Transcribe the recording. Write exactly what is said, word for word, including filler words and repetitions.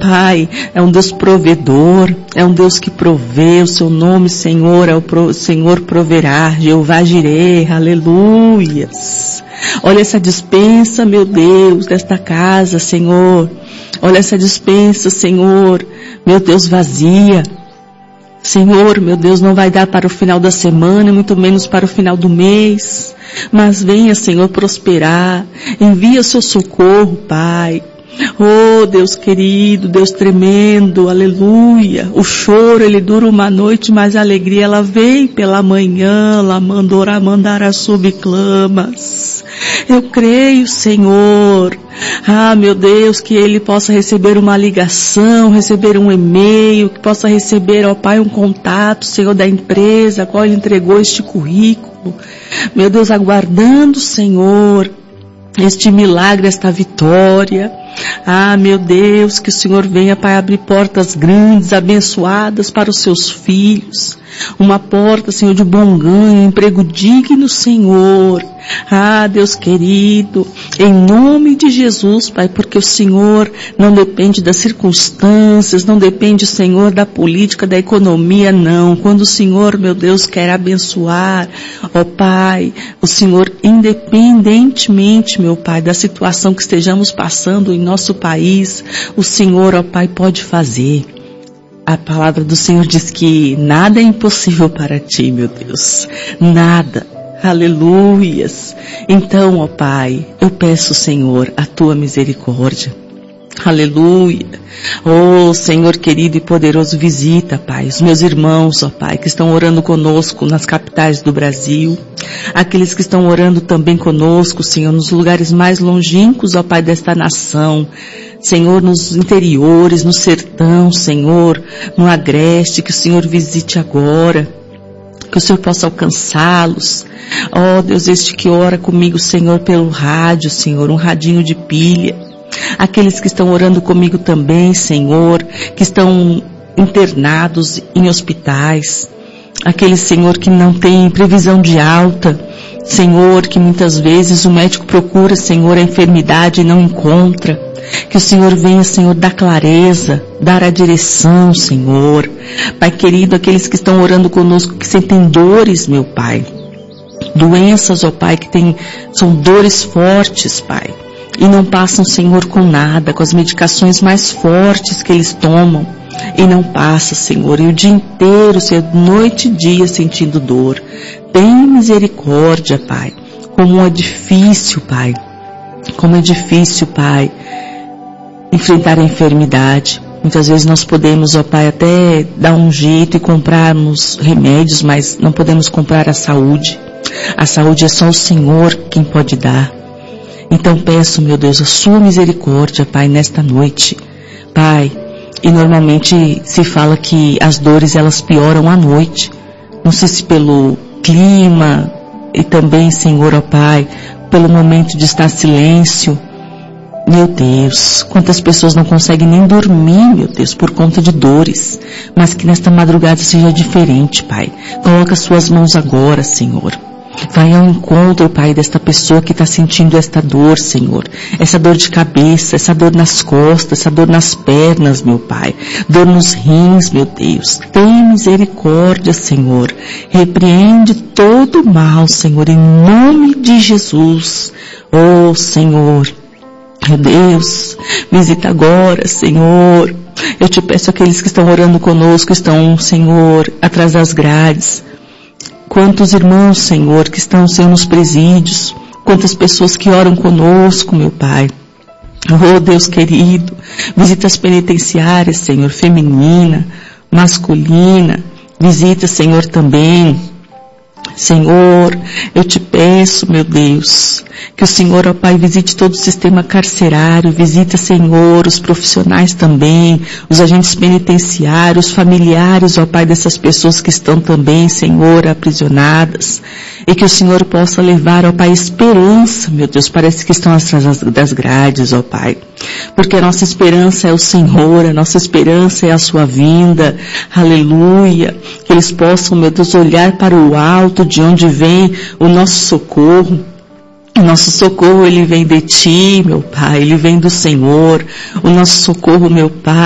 Pai, é um Deus provedor, é um Deus que provê, o seu nome, Senhor, é o pro, Senhor proverá, Jeová Jireh, aleluias. Olha essa dispensa, meu Deus, desta casa, Senhor. Olha essa dispensa, Senhor, meu Deus, vazia. Senhor, meu Deus, não vai dar para o final da semana, muito menos para o final do mês. Mas venha, Senhor, prosperar. Envia o seu socorro, Pai. Oh, Deus querido, Deus tremendo, aleluia. O choro, ele dura uma noite, mas a alegria, ela vem pela manhã. La mandora mandara subclamas. Eu creio, Senhor. Ah, meu Deus, que ele possa receber uma ligação, receber um e-mail, que possa receber, ó Pai, um contato, Senhor, da empresa, a qual ele entregou este currículo. Meu Deus, aguardando, Senhor, este milagre, esta vitória. Ah, meu Deus, que o Senhor venha, Pai, abrir portas grandes, abençoadas para os seus filhos. Uma porta, Senhor, de bom ganho, emprego digno, Senhor. Ah, Deus querido, em nome de Jesus, Pai, porque o Senhor não depende das circunstâncias, não depende, Senhor, da política, da economia, não. Quando o Senhor, meu Deus, quer abençoar, ó Pai, o Senhor, independentemente, meu Pai, da situação que estejamos passando em nosso país, o Senhor, ó Pai, pode fazer. A palavra do Senhor diz que nada é impossível para ti, meu Deus. Nada. Aleluias. Então, ó Pai, eu peço, Senhor, a tua misericórdia. Aleluia. Oh, Senhor querido e poderoso, visita, Pai, os meus irmãos, ó Pai, que estão orando conosco nas capitais do Brasil. Aqueles que estão orando também conosco, Senhor, nos lugares mais longínquos, ó Pai, desta nação. Senhor, nos interiores, no sertão, Senhor, no agreste, que o Senhor visite agora, que o Senhor possa alcançá-los. Ó Deus, este que ora comigo, Senhor, pelo rádio, Senhor, um radinho de pilha. Aqueles que estão orando comigo também, Senhor, que estão internados em hospitais. Aqueles, Senhor, que não têm previsão de alta. Senhor, que muitas vezes o médico procura, Senhor, a enfermidade e não encontra. Que o Senhor venha, Senhor, dar clareza, dar a direção, Senhor. Pai querido, aqueles que estão orando conosco, que sentem dores, meu Pai. Doenças, ó Pai, que tem, são dores fortes, Pai. E não passam, Senhor, com nada, com as medicações mais fortes que eles tomam. E não passa, Senhor, e o dia inteiro, Senhor, noite e dia sentindo dor. Tem misericórdia, Pai. Como é difícil, Pai. Como é difícil, Pai, enfrentar a enfermidade. Muitas vezes nós podemos, ó Pai, até dar um jeito e comprarmos remédios, mas não podemos comprar a saúde. A saúde é só o Senhor quem pode dar. Então peço, meu Deus, a sua misericórdia, Pai, nesta noite. Pai, e normalmente se fala que as dores elas pioram à noite. Não sei se pelo clima e também, Senhor, ó Pai, pelo momento de estar silêncio. Meu Deus, quantas pessoas não conseguem nem dormir, meu Deus, por conta de dores. Mas que nesta madrugada seja diferente, Pai. Coloca suas mãos agora, Senhor. Vai ao encontro, Pai, desta pessoa que está sentindo esta dor, Senhor. Essa dor de cabeça, essa dor nas costas, essa dor nas pernas, meu Pai. Dor nos rins, meu Deus. Tem misericórdia, Senhor. Repreende todo o mal, Senhor, em nome de Jesus. Oh, Senhor. Meu Deus, visita agora, Senhor. Eu te peço aqueles que estão orando conosco, estão, Senhor, atrás das grades. Quantos irmãos, Senhor, que estão, Senhor, nos presídios. Quantas pessoas que oram conosco, meu Pai. Oh, Deus querido, visita as penitenciárias, Senhor, feminina, masculina. Visita, Senhor, também. Senhor, eu te peço, meu Deus, que o Senhor, ó Pai, visite todo o sistema carcerário, visita, Senhor, os profissionais também, os agentes penitenciários, familiares, ó Pai, dessas pessoas que estão também, Senhor, aprisionadas, e que o Senhor possa levar, ó Pai, esperança, meu Deus, parece que estão atrás das grades, ó Pai, porque a nossa esperança é o Senhor, a nossa esperança é a sua vinda, aleluia, que eles possam, meu Deus, olhar para o alto, de onde vem o nosso socorro. O nosso socorro, ele vem de ti, meu Pai, ele vem do Senhor. O nosso socorro, meu Pai,